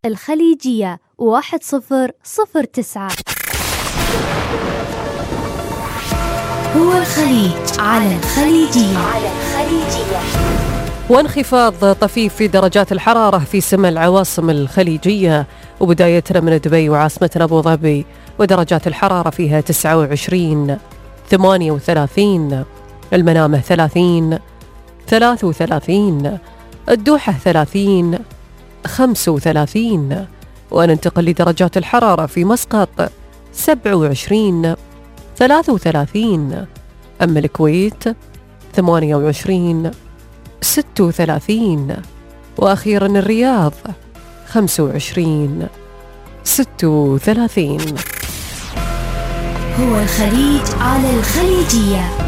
الخليجية 1009. هو الخليج على الخليجية. وانخفاض طفيف في درجات الحرارة في سما العواصم الخليجية، وبدايتنا من دبي وعاصمتنا أبو ظبي، ودرجات الحرارة فيها 29 38، المنامة 30 33، الدوحة 30 35، وننتقل لدرجات الحرارة في مسقط 27 33، أما الكويت 28 36، وأخيرا الرياض 25 36. هو الخليج على الخليجية.